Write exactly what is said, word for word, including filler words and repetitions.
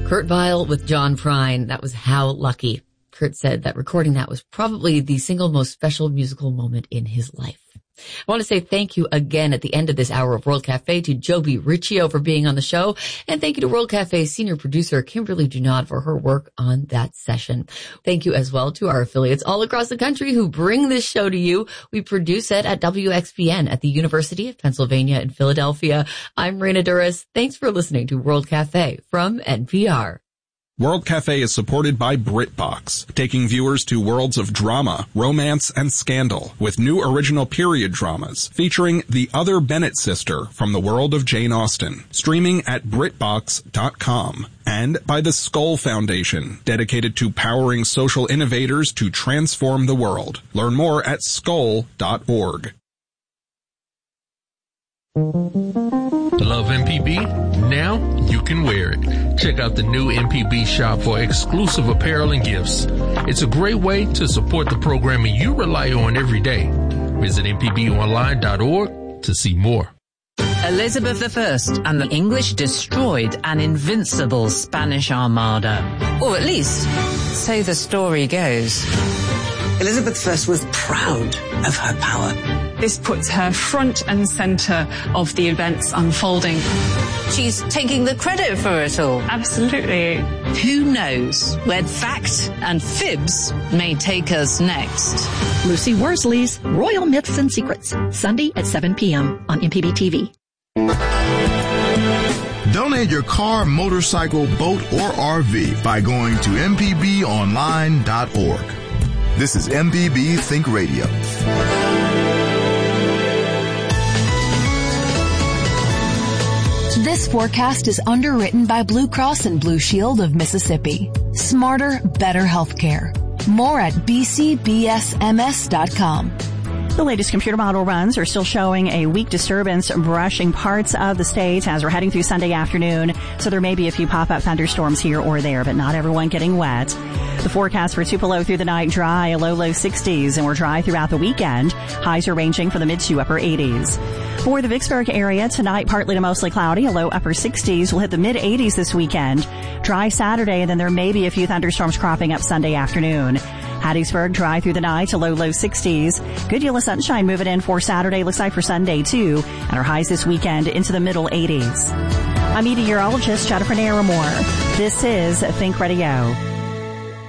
Kurt Vile with John Prine. That was How Lucky. Kurt said that recording that was probably the single most special musical moment in his life. I want to say thank you again at the end of this hour of World Cafe to Joby Riccio for being on the show. And thank you to World Cafe's senior producer, Kimberly Junod, for her work on that session. Thank you as well to our affiliates all across the country who bring this show to you. We produce it at W X P N at the University of Pennsylvania in Philadelphia. I'm Raina Duras. Thanks for listening to World Cafe from N P R. World Cafe is supported by BritBox, taking viewers to worlds of drama, romance, and scandal with new original period dramas featuring the other Bennett sister from the world of Jane Austen, streaming at Brit Box dot com. And by the Skoll Foundation, dedicated to powering social innovators to transform the world. Learn more at skoll dot org. Love M P B? Now you can wear it. Check out the new M P B shop for exclusive apparel and gifts. It's a great way to support the programming you rely on every day. Visit M P B online dot org to see more. Elizabeth the First and the English destroyed an invincible Spanish armada. Or at least, so the story goes. Elizabeth the First was proud of her power. This puts her front and centre of the events unfolding. She's taking the credit for it all. Absolutely. Who knows where fact and fibs may take us next? Lucy Worsley's Royal Myths and Secrets, Sunday at seven p.m. on M P B T V. Donate your car, motorcycle, boat, or R V by going to M P B online dot org. This is M P B Think Radio. This forecast is underwritten by Blue Cross and Blue Shield of Mississippi. Smarter, better healthcare. More at b c b s m s dot com. The latest computer model runs are still showing a weak disturbance brushing parts of the state as we're heading through Sunday afternoon. So there may be a few pop-up thunderstorms here or there, but not everyone getting wet. The forecast for Tupelo through the night, dry, a low, low sixties, and we're dry throughout the weekend. Highs are ranging from the mid to upper eighties. For the Vicksburg area, tonight partly to mostly cloudy, a low upper sixties. We'll hit the mid eighties this weekend. Dry Saturday, and then there may be a few thunderstorms cropping up Sunday afternoon. Hattiesburg, dry through the night, a low, low sixties. Goodyear sunshine moving in for Saturday, looks like for Sunday too, and our highs this weekend into the middle eighties. I'm meteorologist Jennifer Naramore. This is Think Radio.